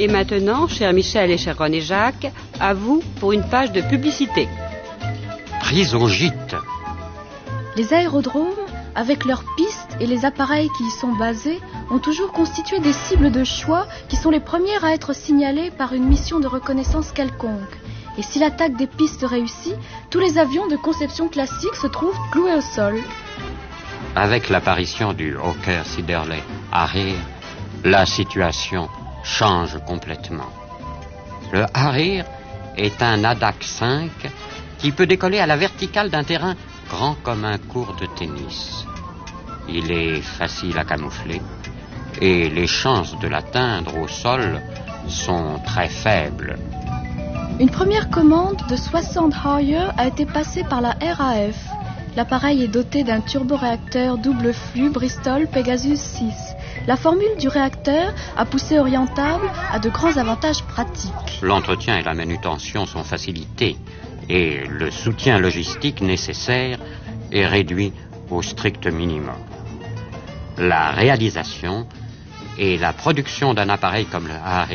Et maintenant, cher Michel et cher René Jacques, à vous pour une page de publicité. Prise au gîte. Les aérodromes, avec leurs pistes et les appareils qui y sont basés, ont toujours constitué des cibles de choix qui sont les premières à être signalées par une mission de reconnaissance quelconque. Et si l'attaque des pistes réussit, tous les avions de conception classique se trouvent cloués au sol. Avec l'apparition du Hawker Siddeley Harrier, la situation change complètement. Le Harrier est un Adak 5 qui peut décoller à la verticale d'un terrain grand comme un court de tennis. Il est facile à camoufler et les chances de l'atteindre au sol sont très faibles. Une première commande de 60 Harrier a été passée par la RAF. L'appareil est doté d'un turboréacteur double flux Bristol Pegasus 6. La formule du réacteur à poussée orientable a de grands avantages pratiques. L'entretien et la manutention sont facilités et le soutien logistique nécessaire est réduit au strict minimum. La réalisation et la production d'un appareil comme le Harrier